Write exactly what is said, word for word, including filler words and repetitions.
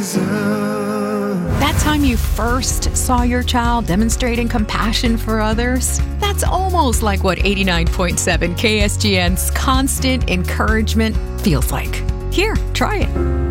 That time you first saw your child demonstrating compassion for others, that's almost like what eighty-nine point seven K S G N's constant encouragement feels like. Here, try it.